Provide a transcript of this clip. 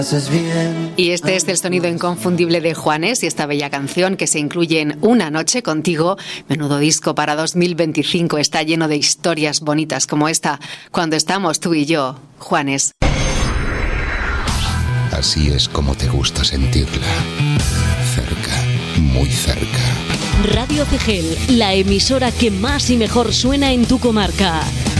Y este es el sonido inconfundible de Juanes y esta bella canción que se incluye en Una noche contigo. Menudo disco para 2025, está lleno de historias bonitas como esta, Cuando estamos tú y yo, Juanes. Así es como te gusta sentirla, cerca, muy cerca. Radio Cegel, la emisora que más y mejor suena en tu comarca.